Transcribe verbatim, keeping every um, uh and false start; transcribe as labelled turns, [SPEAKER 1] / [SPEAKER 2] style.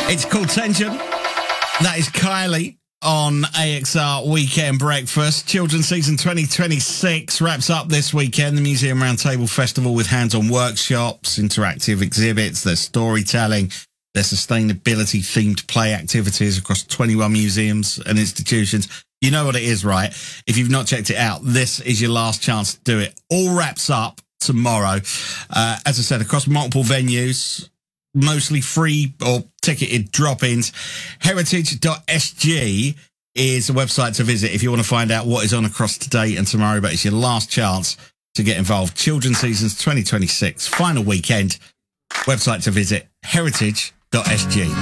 [SPEAKER 1] It's called Tension. That is Kylie on A X R Weekend Breakfast. Children's Season twenty twenty-six wraps up this weekend. The Museum Roundtable Festival with hands-on workshops, interactive exhibits, there's storytelling, there's sustainability-themed play activities across twenty-one museums and institutions. You know what it is, right? If you've not checked it out, this is your last chance to do it. All wraps up tomorrow. Uh, as I said, across multiple venues, mostly free or ticketed drop-ins. heritage dot s g is a website to visit if you want to find out what is on across today and tomorrow, but it's your last chance to get involved. Children's Seasons twenty twenty-six, final weekend. Website to visit, heritage dot s g.